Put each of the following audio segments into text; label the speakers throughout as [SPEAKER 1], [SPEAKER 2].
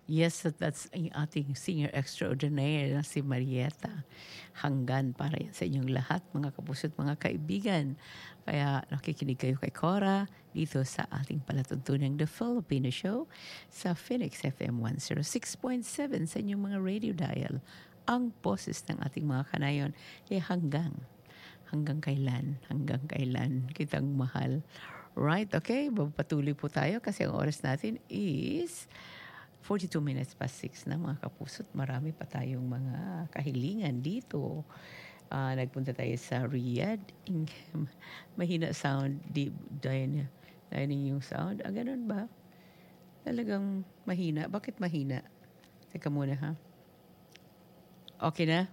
[SPEAKER 1] Yes, that's ang ating singer extraordinaire na si Marieta. Hanggan para yan sa inyong lahat, mga kapuso at mga kaibigan. Kaya nakikinig kayo kay Cora dito sa ating palatuntunang The Filipino Show sa Phoenix FM 106.7 sa inyong mga radio dial. Ang boses ng ating mga kanayon ay hanggang kailan kitang mahal. Right, okay, patuloy po tayo kasi ang oras natin is 42 minutes past 6 na mga kapusot. Marami pa tayong mga kahilingan dito. Nagpunta tayo sa Riyadh. Mahina sound. Dining yung sound. Ganun ba? Talagang mahina. Bakit mahina? Teka muna ha. Okay na?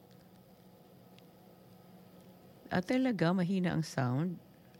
[SPEAKER 1] Talaga mahina ang sound.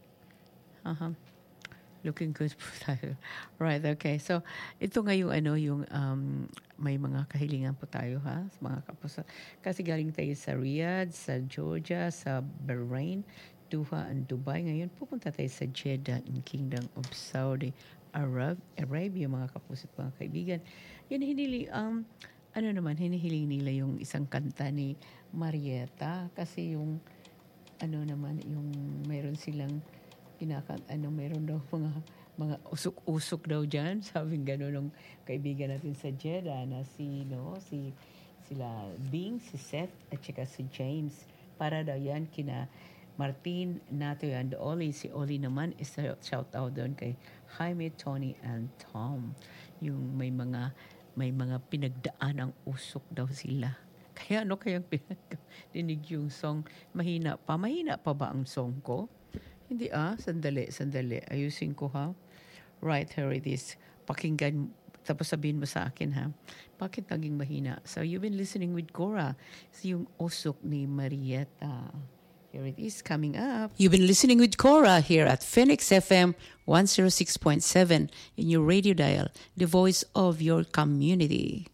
[SPEAKER 1] Looking good po tayo. Right, okay. So, ito nga yung may mga kahilingan po tayo ha, sa mga kapuso. Kasi galing tayo sa Riyadh, sa Georgia, sa Bahrain, Doha, and Dubai. Ngayon, pupunta tayo sa Jeddah in Kingdom of Saudi Arabia, mga kapuso at mga kaibigan. Yan, hinihiling nila yung isang kanta ni Marieta. Kasi yung, yung mayroon silang meron daw mga usok-usok daw dyan. Sabing gano'n ng kaibigan natin sa Jeddah na sila Bing, si Seth, at saka si James. Para daw yan kina Martin, Nato, and Oli. Si Oli naman is a shout out doon kay Jaime, Tony, and Tom. Yung may mga pinagdaan ang usok daw sila. Kaya kayang dinig yung song? Mahina pa ba ang song ko? Hindi sandali. Ayusin ko ha. Right, here it is. Pakinggan, tapos sabihin mo sa akin ha. Bakit naging mahina? So you've been listening with Cora. So yung usok ni Marieta. Here it is coming up. You've been listening with Cora here at Phoenix FM 106.7 in your radio dial. The voice of your community.